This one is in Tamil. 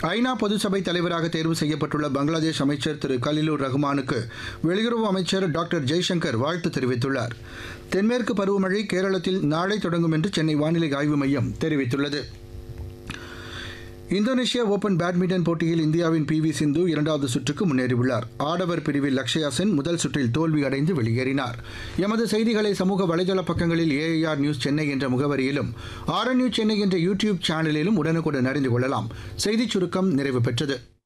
ஐநா பொதுசபை தலைவராக தேர்வு செய்யப்பட்டுள்ள பங்களாதேஷ் அமைச்சர் திரு கலிலுர் ரஹ்மானுக்கு வெளியுறவு அமைச்சர் டாக்டர் ஜெய்சங்கர் வாழ்த்து தெரிவித்துள்ளார். தென்மேற்கு பருவமழை கேரளத்தில் நாளை தொடங்கும் என்று சென்னை வானிலை ஆய்வு மையம் தெரிவித்துள்ளது. இந்தோனேஷியா ஓபன் பேட்மிண்டன் போட்டியில் இந்தியாவின் பி.வி. சிந்து இரண்டாவது சுற்றுக்கு முன்னேறியுள்ளார். ஆடவர் பிரிவில் லக்ஷயா சென் முதல் சுற்றில் தோல்வியடைந்து வெளியேறினார். எமது செய்திகளை சமூக வலைதள பக்கங்களில் ஏஐஆர் நியூஸ் சென்னை என்ற முகவரியிலும் ஆர்என் நியூஸ் சென்னை என்ற யூடியூப் சேனலிலும் உடனுக்குடன் அறிந்து கொள்ளலாம். செய்திச் சுருக்கம் நிறைவு பெற்றது.